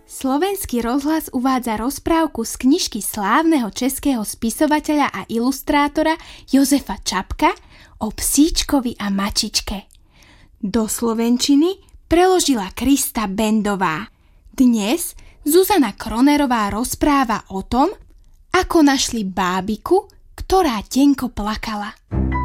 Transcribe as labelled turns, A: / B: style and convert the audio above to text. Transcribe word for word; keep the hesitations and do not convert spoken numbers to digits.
A: Slovenský rozhlas uvádza rozprávku z knižky slávneho českého spisovateľa a ilustrátora Jozefa Čapka o psíčkovi a mačičke. Do slovenčiny preložila Krista Bendová. Dnes Zuzana Kronerová rozpráva o tom, ako našli bábiku, ktorá tenko plakala.